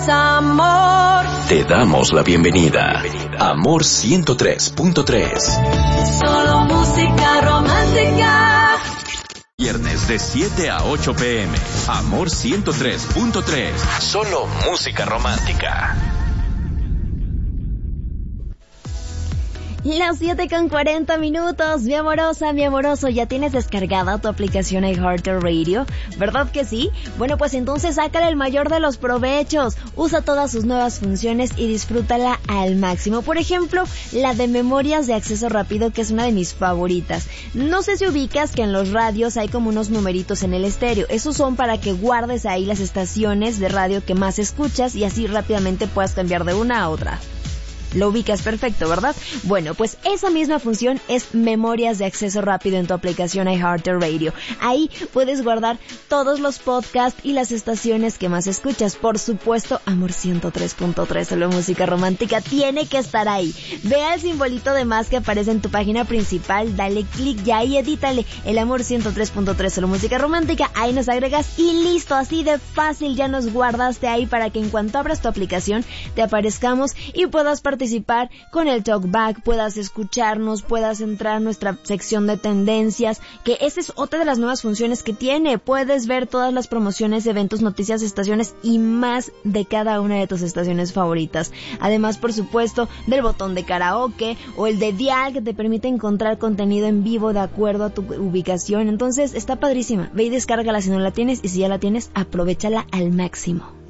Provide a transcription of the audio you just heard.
Amor. Te damos la bienvenida. Amor 103.3. Solo música romántica. Viernes de 7 a 8 p.m. Amor 103.3. Solo música romántica. Las 7:40, mi amorosa, mi amoroso, ¿ya tienes descargada tu aplicación iHeartRadio? ¿Verdad que sí? Bueno, pues entonces sácale el mayor de los provechos, usa todas sus nuevas funciones y disfrútala al máximo. Por ejemplo, la de memorias de acceso rápido, que es una de mis favoritas. No sé si ubicas que en los radios hay como unos numeritos en el estéreo. Esos son para que guardes ahí las estaciones de radio que más escuchas y así rápidamente puedas cambiar de una a otra. Lo ubicas perfecto, ¿verdad? Bueno, pues esa misma función es memorias de acceso rápido en tu aplicación iHeartRadio. Ahí puedes guardar todos los podcasts y las estaciones que más escuchas. Por supuesto, Amor 103.3, solo música romántica, tiene que estar ahí. Ve al simbolito de más que aparece en tu página principal, dale clic y ahí edítale el Amor 103.3, solo música romántica. Ahí nos agregas y listo, así de fácil ya nos guardaste ahí para que en cuanto abras tu aplicación te aparezcamos y puedas participar con el Talkback, puedas escucharnos, puedas entrar a nuestra sección de tendencias, que esa es otra de las nuevas funciones que tiene. Puedes ver todas las promociones, eventos, noticias, estaciones y más de cada una de tus estaciones favoritas. Además, por supuesto, del botón de karaoke o el de dial que te permite encontrar contenido en vivo de acuerdo a tu ubicación. Entonces, está padrísima. Ve y descárgala si no la tienes y si ya la tienes, aprovéchala al máximo.